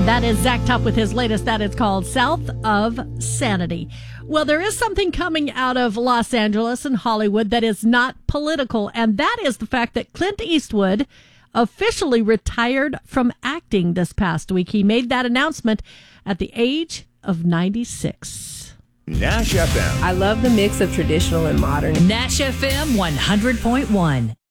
And that is Zach Tuff with his latest that is called South of Sanity. Well, there is something coming out of Los Angeles and Hollywood that is not political, and that is the fact that Clint Eastwood officially retired from acting this past week. He made that announcement at the age of 96. Nash FM. I love the mix of traditional and modern. Nash FM 100.1.